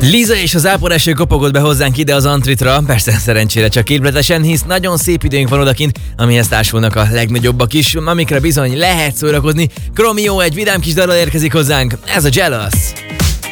Liza és az áporeső kopogott be hozzánk ide az Antritra, persze szerencsére csak képletesen, hisz nagyon szép időnk van odakint, amihez társulnak a legnagyobbak is, amikre bizony lehet szórakozni. Chromeo egy vidám kis dallal érkezik hozzánk, ez a Jealous.